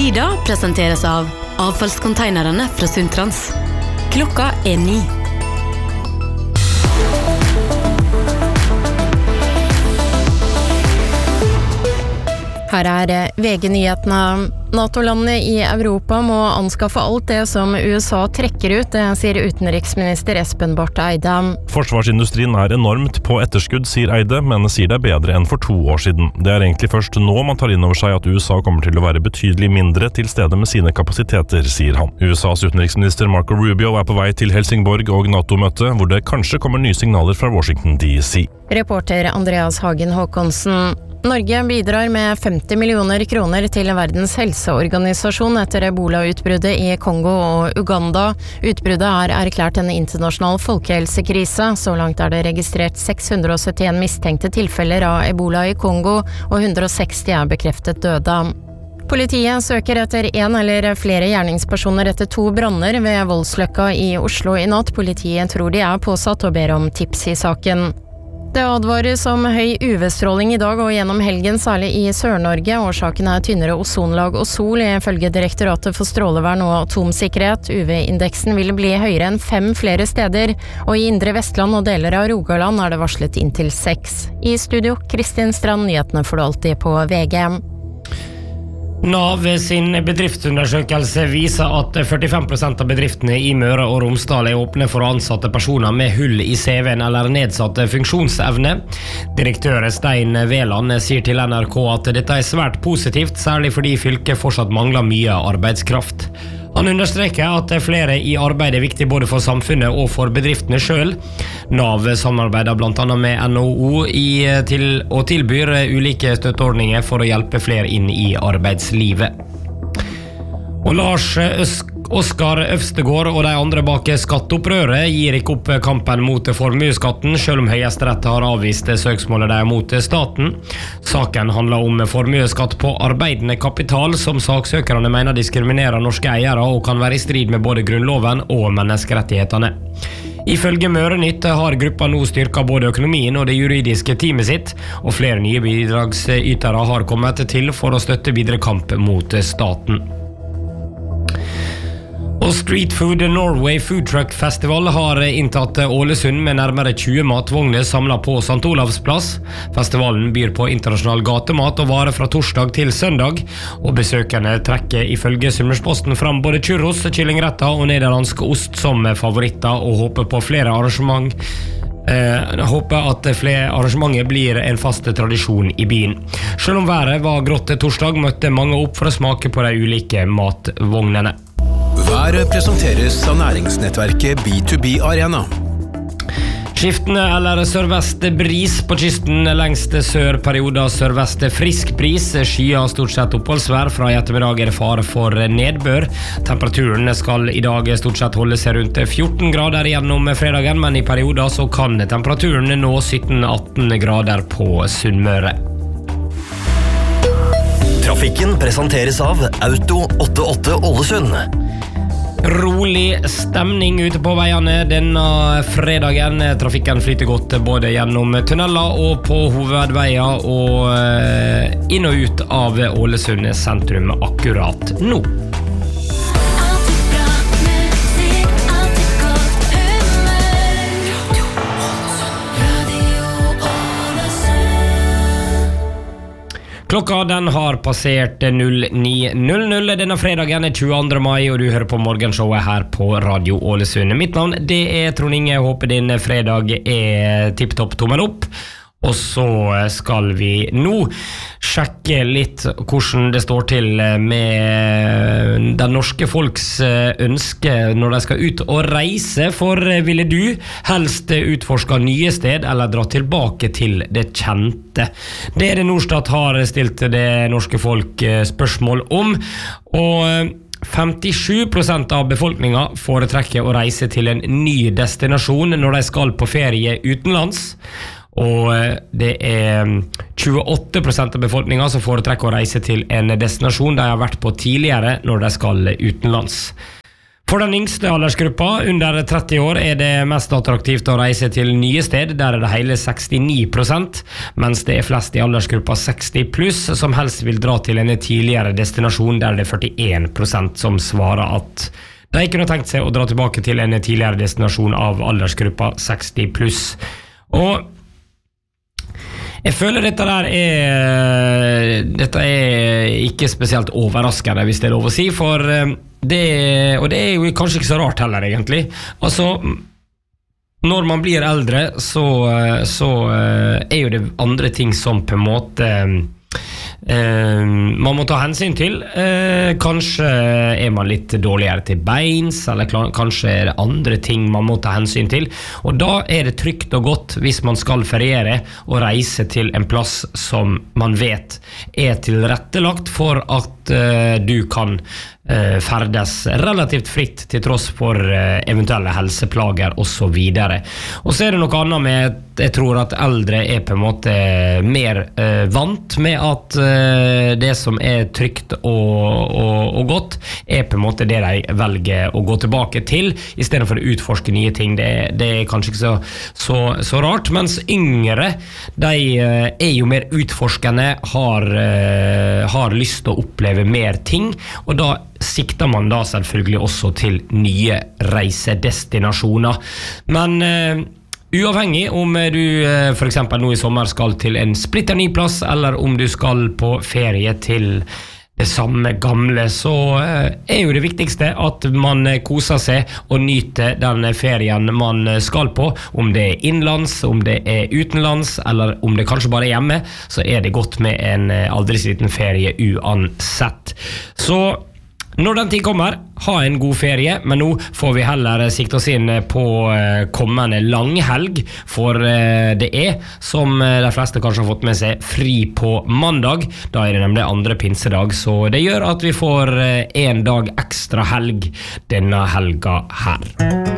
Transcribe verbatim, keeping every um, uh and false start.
Sida presenteres av avfallskonteinerne fra Sundtrans. Klokka er ni. Her er V G-nyhetene. NATO-landene i Europa må anskaffe alt det som U S A trekker ut, det sier utenriksminister Espen Barth Eide. Forsvarsindustrien er enormt på etterskudd, sier Eide, men sier det er bedre enn for to år siden. Det er egentlig først nå man tar inn over seg at U S A kommer til å være betydelig mindre til stede med sine kapasiteter, sier han. U S A's utenriksminister Marco Rubio er på vei til Helsingborg og NATO-møte, hvor det kanskje kommer nye signaler fra Washington D C. Reporter Andreas Hagen Håkonsen. Norge bidrar med femti millioner kroner til Verdens helseorganisasjon etter ebola-utbruddet i Kongo og Uganda. Utbruddet er erklært en internasjonal folkehelsekrise. Så langt er det registrert seks hundre og syttien mistenkte tilfeller av ebola i Kongo, og hundre og seksti er bekreftet døde. Politiet søker etter en eller flere gjerningspersoner etter to branner ved Voldsløkka i Oslo i natt. Politiet tror de er påsatt og ber om tips i saken. Det advares om høy U V-stråling i dag og gjennom helgen, særlig i Sør-Norge. Årsaken er tynnere ozonlag og sol, ifølge Direktoratet for strålevern og atomsikkerhet. U V-indeksen vil bli høyere enn fem flere steder, og i Indre Vestland og deler av Rogaland er det varslet inntil seks. I studio, Kristin Strand, nyhetene får du alltid på V G. NAV sin bedriftsundersøkelse viser at førtifem prosent av bedriftene i Møre og Romsdal er åpne for å ansatte personer med hull i C V-en eller nedsatt funksjonsevne. Direktør Stein Veland sier til N R K at dette er svært positivt, særlig fordi fylket fortsatt mangler mye arbeidskraft. Han understreker at flere i arbeid er viktig både for samfunnet og for bedriftene selv. NAV samarbeider blant annet med N H O i, til, og tilbyr ulike støtteordninger for å hjelpe flere inn i arbeidslivet. Og Lars Øsk Oskar Øvstegård og de andre bak skatteopprøret gir ikke opp kampen mot formueskatten, selv om Høyesterett har avvist søksmålet der mot staten. Saken handler om formueskatt på arbeidende kapital, som saksøkerne mener diskriminerer norske eiere og kan være i strid med både grunnloven og menneskerettighetene. Ifølge Mørenytt har gruppa nå styrket både økonomien og det juridiske teamet sitt, og flere nye bidragsytere har kommet til for å støtte videre kamp mot staten. Og Street Food Norway Food Truck Festival har inntatt Ålesund med nærmere tjue matvogner samlet på Sankt Olavs plass. Festivalen byr på internasjonal gatemat og varer fra torsdag til søndag, og besøkerne trekker ifølge Sunnmørsposten fram både churros, kyllingretter og nederlandsk ost som favoritter, og håper på flere arrangement. Jeg eh, håper at flere arrangementer blir en fast tradisjon i byen. Selv om været var grått torsdag, møtte mange opp for å smake på de ulike matvognene. Været presenteres av næringsnettverket B to B Arena. Skiftende eller sørvest bris på kysten, lengst sør perioder sørvest frisk bris, skyer stort sett oppholdsvær, fra i ettermiddag er det fare for nedbør. Temperaturen skal i dag stort sett holde seg rundt fjorten grader gjennom fredagen, men i perioder så kan temperaturen nå sytten til atten grader på Sunnmøre. Trafikken presenteres av Auto åttiåtte Ålesund. Rolig stemning ute på veiene denne fredagen. Trafikken flyter godt både gjennom tunneler og på hovedveier og inn og ut av Ålesund sentrum akkurat nå. Klokka den har passert null ni null null denne fredagen tjueandre mai, og du hører på morgenshowet her på Radio Ålesund. Mitt navn det er Trond Inge, jeg håper din fredag er tipptopp tommel opp. Og så skal vi nå sjekke litt hvordan det står til med den norske folks ønske når de skal ut og reise. For ville du helst utforske nye sted eller dra tilbake til det kjente? Det er det Norstat har stilt det norske folk spørsmål om, og femtisju prosent av befolkningen foretrekker å reise til en ny destinasjon når de skal på ferie utenlands. Og det er tjueåtte prosent av befolkningen som foretrekker å reise til en destinasjon de har vært på tidligere når de skal utenlands. For den yngste aldersgruppa, under tretti år, er det mest attraktivt å reise til nye sted. Der er det hele sekstini prosent, mens det er flest i aldersgruppa seksti pluss, som helst vil dra til en tidligere destinasjon, der det er førtien prosent som svarer at de kunne tenkt seg å dra tilbake til en tidligere destinasjon av aldersgruppa seksti pluss. Og jeg føler dette der er dette er ikke spesielt overraskende, hvis det er lov å si, for det, og det er jo kanskje ikke så rart heller egentlig. Altså, når man blir eldre, så, så er jo det andre ting som på en måte Uh, man må ta hensyn til. uh, Kanskje er man litt dårligere til beins, eller kanskje er det andre ting man må ta hensyn til. Og da er det trygt og godt, hvis man skal feriere, og reise til en plass som man vet er tilrettelagt for at uh, du kan uh, ferdes relativt fritt til tross for uh, eventuelle helseplager og så videre. Og så er det noe annet med at jeg tror at eldre er på en måte mer uh, vant med at uh, det som er trygt og, og, og godt er på en måte det de velger å gå tilbake til i stedet for å utforske nye ting. Det, det er kanskje ikke så, så, så rart, mens yngre de uh, er jo mer utforskende, har, uh, har lyst til å oppleve mer ting, og da sikter man da selvfølgelig også til nye reisedestinasjoner. Men uh, uavhengig om du for eksempel nå i sommer skal til en splitter ny plass, eller om du skal på ferie til det samme gamle, så er jo det viktigste at man koser seg og nyter den ferien man skal på. Om det er innenlands, om det er utenlands, eller om det kanskje bare er hjemme, så er det godt med en aldri så liten ferie uansett. Så når den tid kommer, ha en god ferie, men nå får vi heller sikte oss inn på kommende langhelg, for det er, som de fleste kanskje har fått med seg, fri på mandag. Da er det nemlig andre pinsedag, så det gjør at vi får en dag ekstra helg denne helga her.